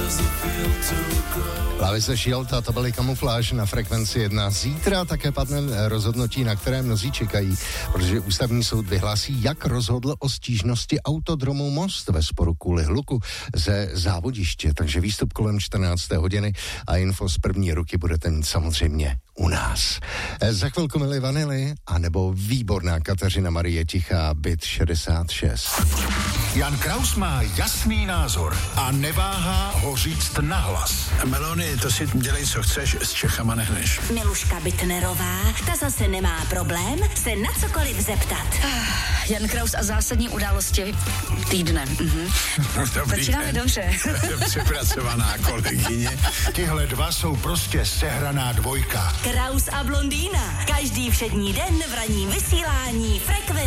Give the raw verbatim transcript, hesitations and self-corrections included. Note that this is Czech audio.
Lavice Shield, to byly Kamufláž na frekvenci jedna. Zítra také padne rozhodnutí, na které mnozí čekají, protože ústavní soud vyhlásí, jak rozhodl o stížnosti autodromu Most ve sporu kvůli hluku ze závodiště. Takže výstup kolem čtrnácté hodiny a info z první ruky budete mít samozřejmě u nás. Za chvilku Milli Vanilli, anebo výborná Kateřina Marie Tichá, Byt šedesát šest. Jan Kraus má jasný názor a neváhá ho říct nahlas. Melony, to si dělej, co chceš, s Čechama nehneš. Miluška Bytnerová, ta zase nemá problém se na cokoliv zeptat. Jan Kraus a zásadní události týdne. Mhm. Dobrý Začínáme den. dobře. Přepracovaná kolegyně. Tihle dva jsou prostě sehraná dvojka. Kraus a blondýna. Každý všední den v ranním vysílání Frekvence.